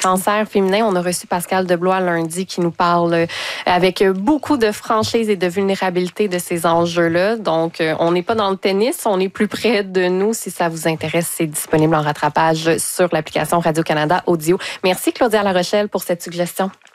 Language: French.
cancer féminin. On a reçu Pascal Deblois lundi qui nous parle avec beaucoup de franchise et de vulnérabilité de ces enjeux-là. Donc, on n'est pas dans le tennis, on est plus près de nous. Si ça vous intéresse, c'est disponible en rattrapage sur l'application Radio-Canada Audio. Merci Claudia La Rochelle pour cette suggestion.